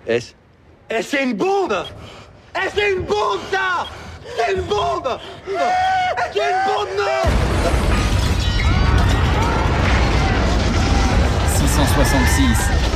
Est-ce Eh, c'est une bombe! Eh, c'est une bombe, ça! C'est une bombe! C'est une bombe, non! 666